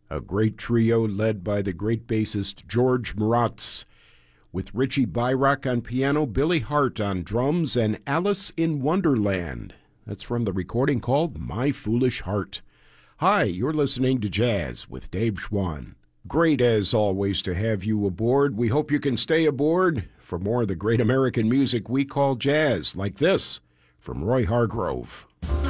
a great trio led by the great bassist George Mraz, with Richie Byrock on piano, Billy Hart on drums, and Alice in Wonderland. That's from the recording called My Foolish Heart. Hi, you're listening to Jazz with Dave Schwann. Great as always to have you aboard. We hope you can stay aboard for more of the great American music we call jazz, like this from Roy Hargrove.